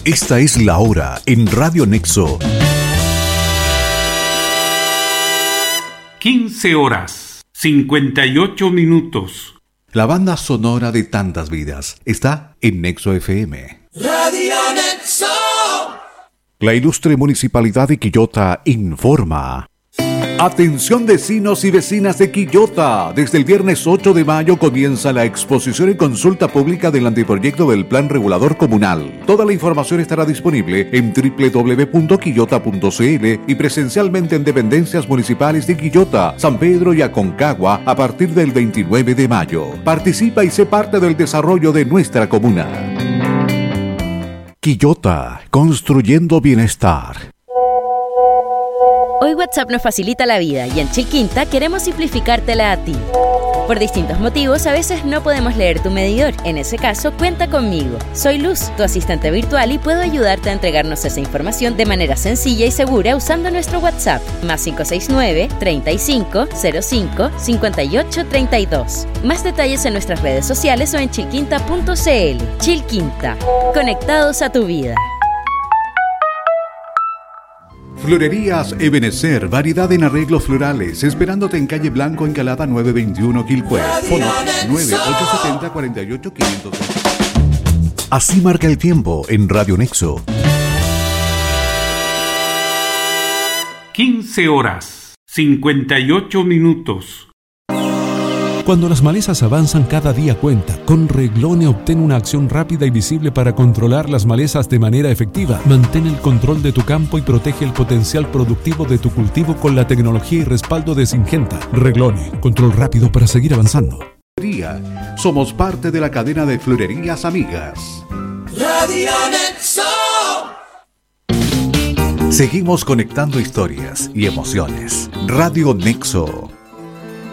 Esta es la hora en Radio Nexo. 15 horas, 58 minutos. La banda sonora de tantas vidas está en Nexo FM. Radio Nexo. La ilustre Municipalidad de Quillota informa. Atención vecinos y vecinas de Quillota. Desde el viernes 8 de mayo comienza la exposición y consulta pública del anteproyecto del Plan Regulador Comunal. Toda la información estará disponible en www.quillota.cl y presencialmente en dependencias municipales de Quillota, San Pedro y Aconcagua a partir del 29 de mayo. Participa y sé parte del desarrollo de nuestra comuna. Quillota, construyendo bienestar. Hoy WhatsApp nos facilita la vida y en Chilquinta queremos simplificártela a ti. Por distintos motivos, a veces no podemos leer tu medidor. En ese caso, cuenta conmigo. Soy Luz, tu asistente virtual, y puedo ayudarte a entregarnos esa información de manera sencilla y segura usando nuestro WhatsApp, más 569-3505-5832. Más detalles en nuestras redes sociales o en chilquinta.cl. Chilquinta, conectados a tu vida. Florerías Ebenecer, variedad en arreglos florales, esperándote en calle Blanco, Encalada 921 Quilpué. Fono 9870-48500. Así marca el tiempo en Radio Nexo. 15 horas, 58 minutos. Cuando las malezas avanzan, cada día cuenta. Con Reglone obtén una acción rápida y visible para controlar las malezas de manera efectiva. Mantén el control de tu campo y protege el potencial productivo de tu cultivo con la tecnología y respaldo de Syngenta. Reglone, control rápido para seguir avanzando. Somos parte de la cadena de florerías amigas. Radio Nexo. Seguimos conectando historias y emociones. Radio Nexo.